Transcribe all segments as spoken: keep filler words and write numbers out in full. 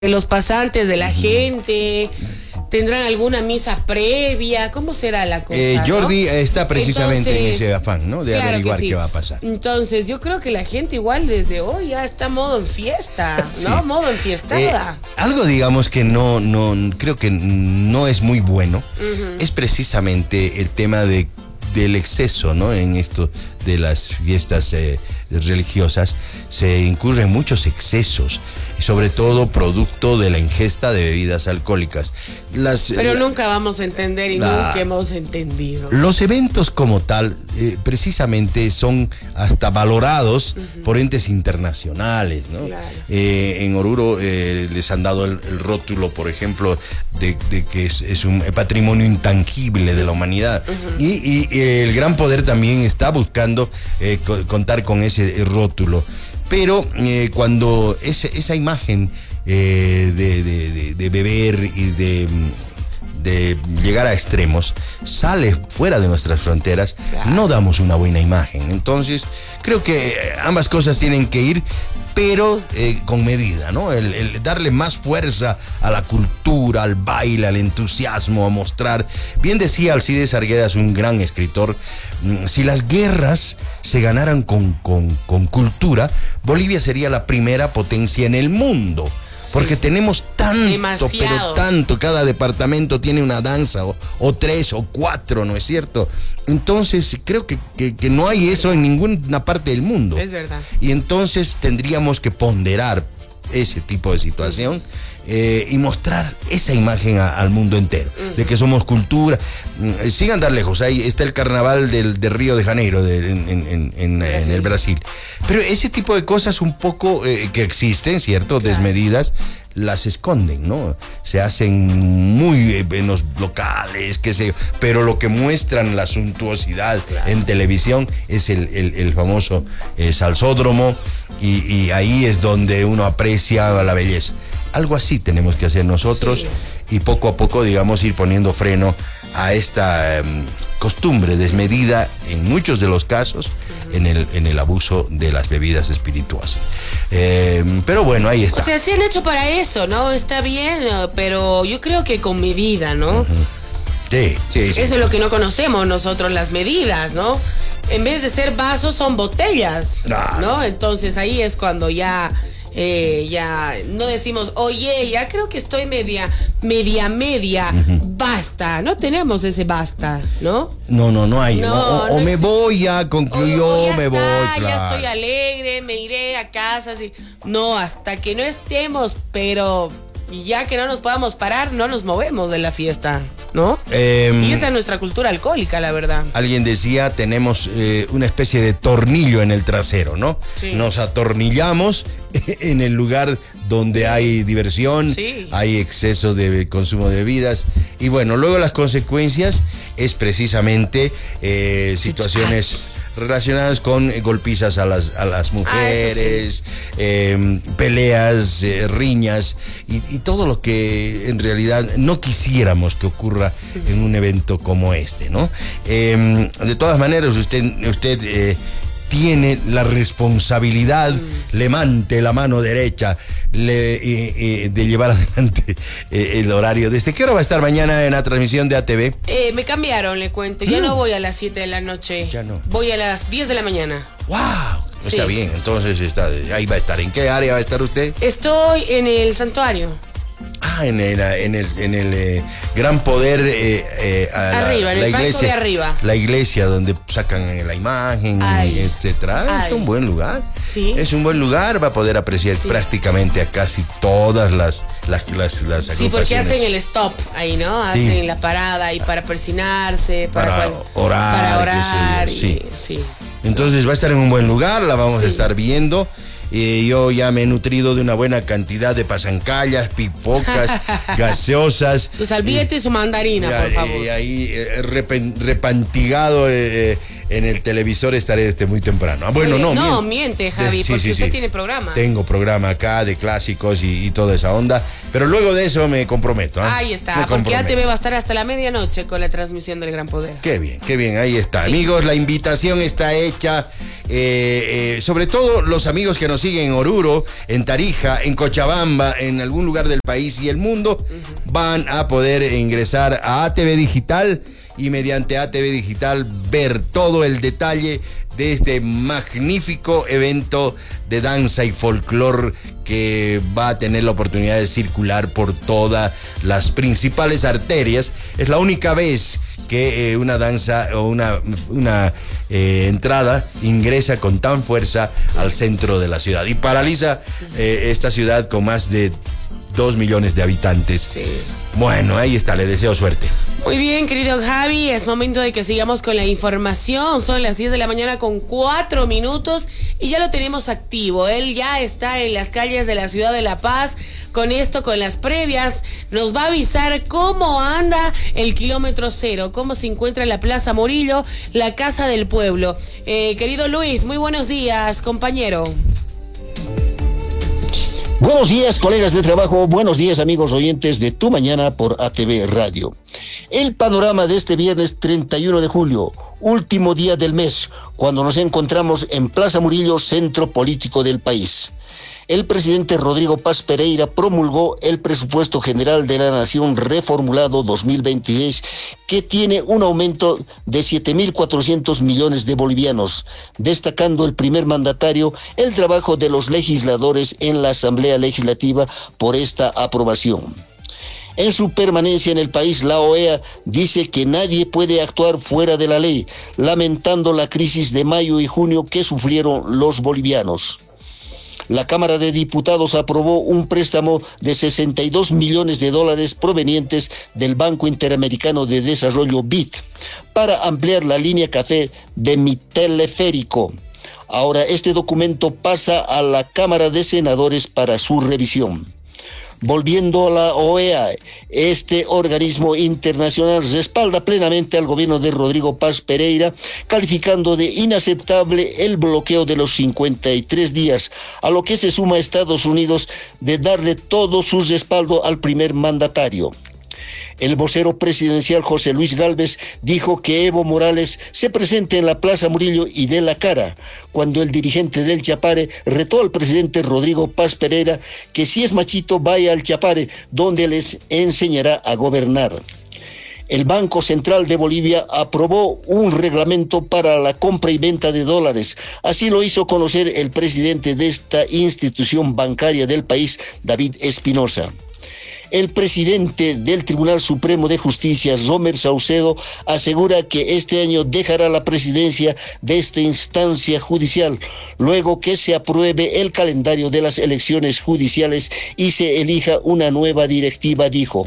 de los pasantes, de la uh-huh. gente. ¿Tendrán alguna misa previa? ¿Cómo será la cosa? Eh, Jordi ¿no? está precisamente Entonces, en ese afán, ¿no? De claro averiguar sí. qué va a pasar. Entonces, yo creo que la gente igual desde hoy ya está modo en fiesta, sí. ¿no? Modo enfiestada. Eh, algo, digamos, que no, no, creo que no es muy bueno, uh-huh. es precisamente el tema de del exceso, ¿no? En esto de las fiestas eh, religiosas se incurren muchos excesos, sobre todo producto de la ingesta de bebidas alcohólicas. Las, Pero la, nunca vamos a entender y la, nunca hemos entendido. Los eventos como tal, eh, precisamente son hasta valorados uh-huh. por entes internacionales, ¿no? Claro. Eh, en Oruro eh, les han dado el, el rótulo, por ejemplo, de, de que es, es un patrimonio intangible de la humanidad. Uh-huh. Y, y el Gran Poder también está buscando eh, co- contar con ese rótulo. Pero eh, cuando ese, esa imagen eh, de, de, de, de beber y de, de llegar a extremos sale fuera de nuestras fronteras, claro. no damos una buena imagen. Entonces, creo que ambas cosas tienen que ir, pero eh, con medida, ¿no? El, el darle más fuerza a la cultura, al baile, al entusiasmo, a mostrar. Bien decía Alcides Arguedas, un gran escritor, si las guerras se ganaran con, con, con cultura, Bolivia sería la primera potencia en el mundo. Sí. Porque tenemos tanto, demasiado. pero tanto, cada departamento tiene una danza, o, o tres, o cuatro, ¿no es cierto? Entonces, creo que, que, que no hay eso en ninguna parte del mundo. Es verdad. Y entonces tendríamos que ponderar ese tipo de situación eh, y mostrar esa imagen a, al mundo entero, uh-huh. de que somos cultura. Sin andar lejos, ahí está el carnaval del, de Río de Janeiro, de, en, en, en, en el Brasil. Pero ese tipo de cosas un poco eh, que existen, ¿cierto? Claro. Desmedidas, las esconden, ¿no? Se hacen muy eh, en los locales, qué sé yo, pero lo que muestran la suntuosidad claro. en televisión es el, el, el famoso eh, salsódromo, y, y ahí es donde uno aprecia la belleza. Algo así tenemos que hacer nosotros, sí. y poco a poco, digamos, ir poniendo freno a esta eh, costumbre desmedida en muchos de los casos, uh-huh. en el en el abuso de las bebidas espirituosas. Eh, pero bueno, ahí está. O sea, sí han hecho para eso, ¿no? Está bien, pero yo creo que con medida, ¿no? Uh-huh. Sí, sí, sí. Eso es lo que no conocemos nosotros, las medidas, ¿no? En vez de ser vasos, son botellas, nah, ¿no? no? Entonces ahí es cuando ya... Eh, ya no decimos, oye, ya creo que estoy media, media, media, uh-huh. basta, no tenemos ese basta, ¿no? No, no, no hay, no, o, o, o no me es... voy, ya concluyó, o, o ya me está, voy, claro. Ya estoy alegre, me iré a casa, así. No, hasta que no estemos, pero ya que no nos podamos parar, no nos movemos de la fiesta, ¿no? Eh, y esa es nuestra cultura alcohólica, la verdad. Alguien decía, tenemos eh, una especie de tornillo en el trasero, ¿no? Sí. Nos atornillamos en el lugar donde hay diversión, sí. hay exceso de consumo de bebidas, y bueno, luego las consecuencias es precisamente eh, situaciones relacionadas con eh, golpizas a las, a las mujeres, ah, sí. eh, peleas, eh, riñas y, y todo lo que en realidad no quisiéramos que ocurra en un evento como este, ¿no? Eh, de todas maneras, usted, usted eh, tiene la responsabilidad, mm. levante la mano derecha, le, eh, eh, de llevar adelante eh, el horario. ¿Desde qué hora va a estar mañana en la transmisión de A T V? Eh, me cambiaron, le cuento. Ya mm. no voy a las siete de la noche. Ya no. Voy a las diez de la mañana. ¡Wow! Está sí. bien, entonces está, ahí va a estar. ¿En qué área va a estar usted? Estoy en el santuario. Ah, en el, en el, en el eh, Gran Poder eh, eh, a arriba, la, en la el iglesia, de arriba. La iglesia donde sacan la imagen, Ay. etcétera. Ay. Es un buen lugar. ¿Sí? Es un buen lugar, va a poder apreciar sí. prácticamente a casi todas las las las, las Sí, porque hacen el stop ahí, ¿no? Hacen sí. la parada ahí para persinarse, para, para cual, orar, para orar. Y, sí. sí. Entonces va a estar en un buen lugar, la vamos sí. a estar viendo. Eh, yo ya me he nutrido de una buena cantidad de pasancallas, pipocas, gaseosas. Su salviete eh, y su mandarina, ya, por favor. Eh, ahí eh, repen, repantigado eh, en el televisor estaré desde muy temprano. Ah, bueno, Oye, no, no, miente, miente Javi, sí, porque sí, usted sí. tiene programa. Tengo programa acá de clásicos y, y toda esa onda, pero luego de eso me comprometo. ¿eh? Ahí está, me porque A T V va a estar hasta la medianoche con la transmisión del Gran Poder. Qué bien, qué bien, ahí está. Sí. Amigos, la invitación está hecha, eh, eh, sobre todo los amigos que nos siguen en Oruro, en Tarija, en Cochabamba, en algún lugar del país y el mundo, uh-huh. van a poder ingresar a A T V Digital y mediante A T V Digital ver todo el detalle de este magnífico evento de danza y folclor que va a tener la oportunidad de circular por todas las principales arterias. Es la única vez que eh, una danza o una, una eh, entrada ingresa con tan fuerza al centro de la ciudad y paraliza eh, esta ciudad con más de dos millones de habitantes. Sí. Bueno, ahí está, le deseo suerte. Muy bien, querido Javi, es momento de que sigamos con la información. Son las diez de la mañana con cuatro minutos y ya lo tenemos activo. Él ya está en las calles de la ciudad de La Paz. Con esto, con las previas, nos va a avisar cómo anda el kilómetro cero, cómo se encuentra la Plaza Murillo, la Casa del Pueblo. Eh, querido Luis, muy buenos días, compañero. Buenos días, colegas de trabajo, buenos días, amigos oyentes de Tu Mañana por A T V Radio. El panorama de este viernes treinta y uno de julio, último día del mes, cuando nos encontramos en Plaza Murillo, centro político del país. El presidente Rodrigo Paz Pereira promulgó el presupuesto general de la Nación reformulado dos mil veintiséis, que tiene un aumento de siete mil cuatrocientos millones de bolivianos, destacando el primer mandatario el trabajo de los legisladores en la Asamblea Legislativa por esta aprobación. En su permanencia en el país, la O E A dice que nadie puede actuar fuera de la ley, lamentando la crisis de mayo y junio que sufrieron los bolivianos. La Cámara de Diputados aprobó un préstamo de sesenta y dos millones de dólares provenientes del Banco Interamericano de Desarrollo B I D para ampliar la línea café de mi teleférico. Ahora este documento pasa a la Cámara de Senadores para su revisión. Volviendo a la O E A, este organismo internacional respalda plenamente al gobierno de Rodrigo Paz Pereira, calificando de inaceptable el bloqueo de los cincuenta y tres días, a lo que se suma Estados Unidos de darle todo su respaldo al primer mandatario. El vocero presidencial José Luis Gálvez dijo que Evo Morales se presente en la Plaza Murillo y dé la cara, cuando el dirigente del Chapare retó al presidente Rodrigo Paz Pereira que si es machito vaya al Chapare, donde les enseñará a gobernar. El Banco Central de Bolivia aprobó un reglamento para la compra y venta de dólares. Así lo hizo conocer el presidente de esta institución bancaria del país, David Espinosa. El presidente del Tribunal Supremo de Justicia, Romer Saucedo, asegura que este año dejará la presidencia de esta instancia judicial, luego que se apruebe el calendario de las elecciones judiciales y se elija una nueva directiva, dijo.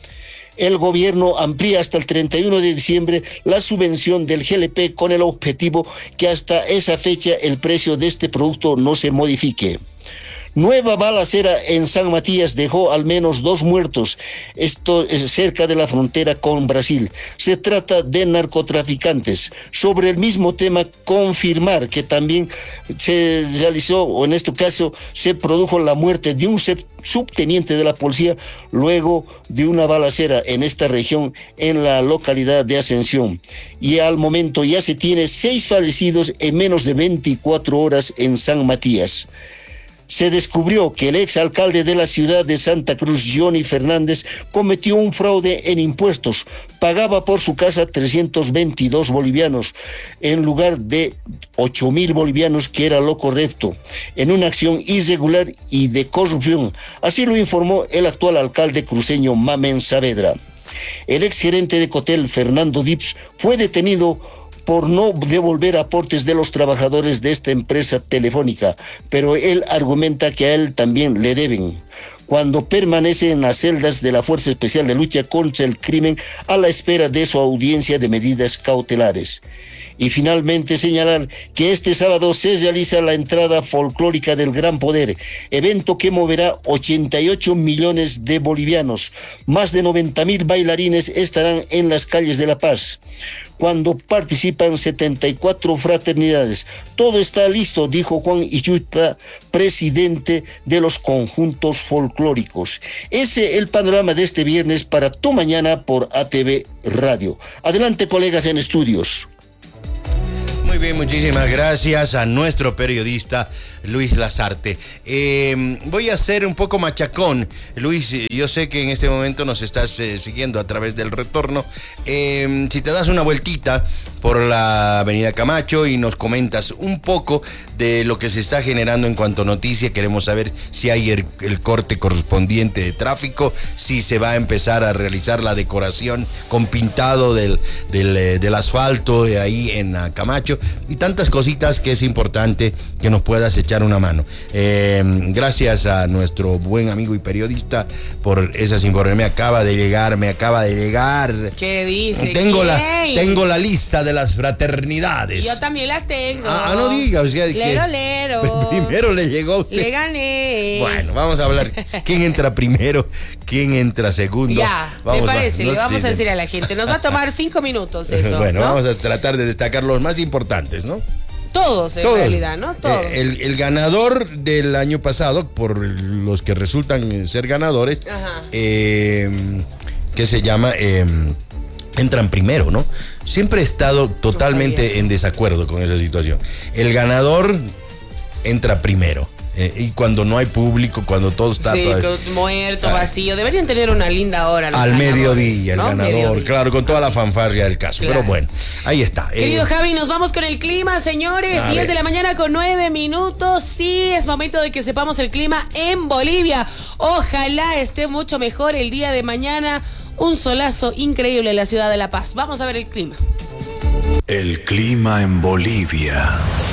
El gobierno amplía hasta el treinta y uno de diciembre la subvención del G L P con el objetivo que hasta esa fecha el precio de este producto no se modifique. Nueva balacera en San Matías dejó al menos dos muertos, esto es cerca de la frontera con Brasil. Se trata de narcotraficantes. Sobre el mismo tema, confirmar que también se realizó, o en este caso, se produjo la muerte de un subteniente de la policía luego de una balacera en esta región, en la localidad de Ascensión. Y al momento ya se tiene seis fallecidos en menos de veinticuatro horas en San Matías. Se descubrió que el exalcalde de la ciudad de Santa Cruz, Johnny Fernández, cometió un fraude en impuestos. Pagaba por su casa trescientos veintidós bolivianos en lugar de ocho mil bolivianos, que era lo correcto, en una acción irregular y de corrupción. Así lo informó el actual alcalde cruceño, Mamen Saavedra. El exgerente de Cotel, Fernando Dips, fue detenido por no devolver aportes de los trabajadores de esta empresa telefónica, pero él argumenta que a él también le deben, cuando permanece en las celdas de la Fuerza Especial de Lucha contra el Crimen a la espera de su audiencia de medidas cautelares. Y finalmente señalar que este sábado se realiza la entrada folclórica del Gran Poder, evento que moverá ochenta y ocho millones de bolivianos. Más de noventa mil bailarines estarán en las calles de La Paz, cuando participan setenta y cuatro fraternidades. Todo está listo, dijo Juan Ichuta, presidente de los conjuntos folclóricos. Ese es el panorama de este viernes para Tu Mañana por A T V Radio. Adelante, colegas en estudios. Muy bien, muchísimas gracias a nuestro periodista Luis Lazarte. Eh, voy a ser un poco machacón. Luis, yo sé que en este momento nos estás eh, siguiendo a través del retorno. Eh, si te das una vueltita por la avenida Camacho y nos comentas un poco de lo que se está generando en cuanto a noticias, queremos saber si hay el, el corte correspondiente de tráfico, si se va a empezar a realizar la decoración con pintado del, del, del asfalto de ahí en Camacho, y tantas cositas que es importante que nos puedas echar una mano. Eh, gracias a nuestro buen amigo y periodista por esas informaciones. Me acaba de llegar, me acaba de llegar. ¿Qué dice? Tengo la, tengo la lista de las fraternidades. Yo también las tengo. Ah, no diga, o sea, lero, que lero. Primero le llegó a usted. Le gané. Bueno, vamos a hablar. ¿Quién entra primero? ¿Quién entra segundo? Ya, vamos me parece, a, le no vamos sé. a decir a la gente. Nos va a tomar cinco minutos eso. Bueno, ¿no? vamos a tratar de destacar los más importantes, ¿no? Todos, en Todos. realidad, ¿no? Todos. Eh, el, el ganador del año pasado, por los que resultan ser ganadores, eh, que se llama... Eh, entran primero, ¿no? Siempre he estado totalmente No en desacuerdo con esa situación. El ganador entra primero. Eh, y cuando no hay público, cuando todo está... Sí, todo, muerto, ah, vacío. Deberían tener una linda hora. Al mediodía, el ¿no? ganador, Mediodía. claro, con toda la fanfarria del caso. Claro. Pero bueno, ahí está. Querido Eh, Javi, nos vamos con el clima, señores. A diez ver. de la mañana con nueve minutos. Sí, es momento de que sepamos el clima en Bolivia. Ojalá esté mucho mejor el día de mañana. Un solazo increíble en la ciudad de La Paz. Vamos a ver el clima. El clima en Bolivia.